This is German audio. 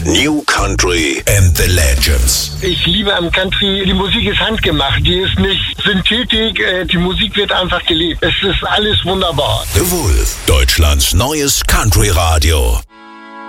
New Country and the Legends. Ich liebe am Country, die Musik ist handgemacht, die ist nicht Synthetik, die Musik wird einfach gelebt. Es ist alles wunderbar. The Wolf, Deutschlands neues Country-Radio.